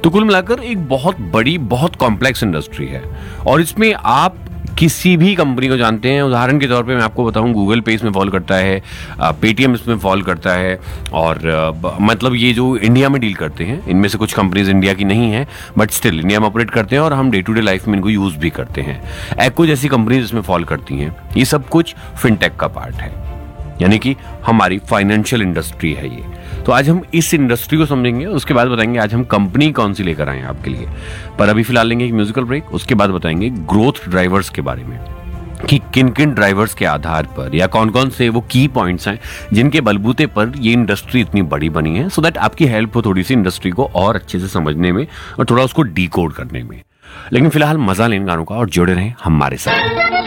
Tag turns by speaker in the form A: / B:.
A: तो कुल मिलाकर एक बहुत बड़ी, बहुत कॉम्प्लेक्स इंडस्ट्री है और इसमें आप किसी भी कंपनी को जानते हैं। उदाहरण के तौर पे मैं आपको बताऊं, गूगल पे इसमें फॉल करता है, पेटीएम इसमें फॉल करता है और मतलब ये जो इंडिया में डील करते हैं, इनमें से कुछ कंपनीज इंडिया की नहीं है बट स्टिल इंडिया में ऑपरेट करते हैं और हम डे टू डे लाइफ में इनको यूज भी करते हैं। एक्को जैसी कंपनीज इसमें फॉल करती हैं। ये सब कुछ फिनटेक का पार्ट है, यानी कि हमारी फाइनेंशियल इंडस्ट्री है ये। तो आज हम इस इंडस्ट्री को समझेंगे, उसके बाद बताएंगे आज हम कंपनी कौन सी लेकर आए हैं आपके लिए। पर अभी फिलहाल लेंगे एक म्यूजिकल ब्रेक, उसके बाद बताएंगे ग्रोथ ड्राइवर्स के बारे में कि किन किन ड्राइवर्स के आधार पर या कौन कौन से वो की पॉइंट्स हैं जिनके बलबूते पर ये इंडस्ट्री इतनी बड़ी बनी है, सो दैट आपकी हेल्प हो थोड़ी सी इंडस्ट्री को और अच्छे से समझने में और थोड़ा उसको डिकोड करने में। लेकिन फिलहाल मजा लें गानों का और जुड़े रहें हमारे साथ।